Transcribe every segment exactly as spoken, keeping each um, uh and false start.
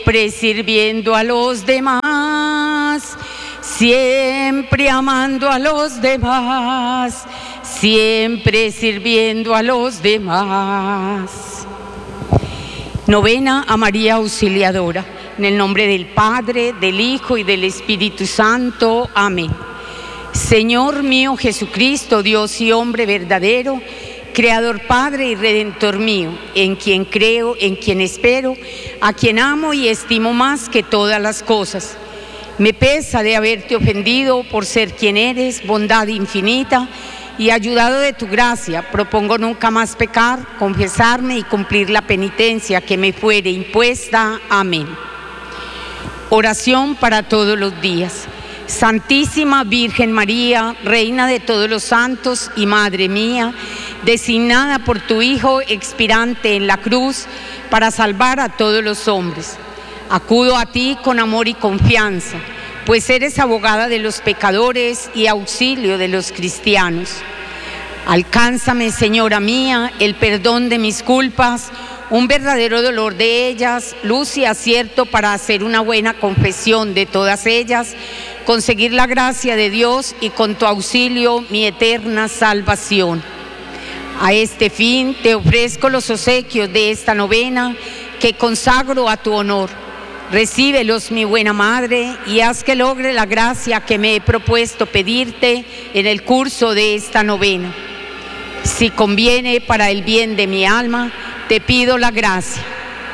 siempre sirviendo a los demás, siempre amando a los demás, siempre sirviendo a los demás. Novena a María Auxiliadora. En el nombre del Padre, del Hijo y del Espíritu Santo. Amén. Señor mío Jesucristo, Dios y hombre verdadero, Creador, Padre y Redentor mío, en quien creo, en quien espero, a quien amo y estimo más que todas las cosas. Me pesa de haberte ofendido por ser quien eres, bondad infinita, y ayudado de tu gracia, propongo nunca más pecar, confesarme y cumplir la penitencia que me fuere impuesta. Amén. Oración para todos los días. Santísima Virgen María, Reina de todos los santos y Madre mía, designada por tu Hijo expirante en la cruz para salvar a todos los hombres, acudo a ti con amor y confianza, pues eres abogada de los pecadores y auxilio de los cristianos. Alcánzame, Señora mía, el perdón de mis culpas, un verdadero dolor de ellas, luz y acierto para hacer una buena confesión de todas ellas, conseguir la gracia de Dios y con tu auxilio mi eterna salvación. A este fin te ofrezco los obsequios de esta novena que consagro a tu honor. Recíbelos, mi buena Madre, y haz que logre la gracia que me he propuesto pedirte en el curso de esta novena. Si conviene para el bien de mi alma, te pido la gracia.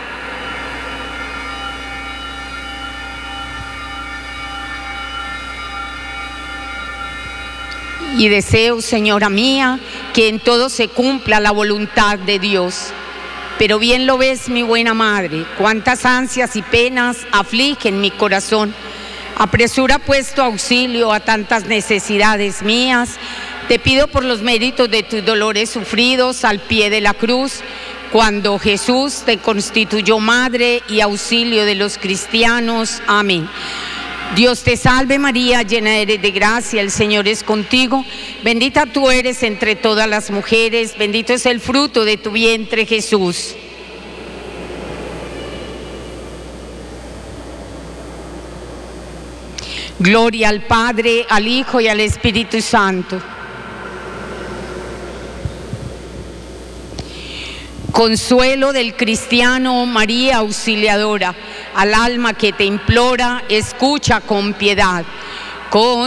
Y deseo, Señora mía, que en todo se cumpla la voluntad de Dios. Pero bien lo ves, mi buena Madre, cuántas ansias y penas afligen mi corazón. Apresura pues tu auxilio a tantas necesidades mías. Te pido por los méritos de tus dolores sufridos al pie de la cruz, cuando Jesús te constituyó Madre y auxilio de los cristianos. Amén. Dios te salve María, llena eres de gracia, el Señor es contigo. Bendita tú eres entre todas las mujeres, bendito es el fruto de tu vientre, Jesús. Gloria al Padre, al Hijo y al Espíritu Santo. Consuelo del cristiano, María Auxiliadora, al alma que te implora, escucha con piedad. Con